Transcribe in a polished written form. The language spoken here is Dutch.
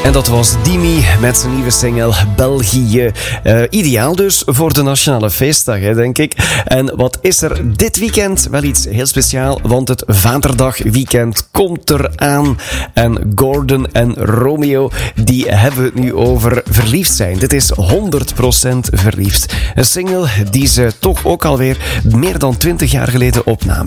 En dat was Dimi met zijn nieuwe single België. Ideaal dus voor de Nationale Feestdag, denk ik. En wat is er dit weekend? Wel iets heel speciaal, want het Vaderdagweekend komt eraan. En Gordon en Romeo, die hebben het nu over verliefd zijn. Dit is 100% verliefd. Een single die ze toch ook alweer meer dan 20 jaar geleden opnamen.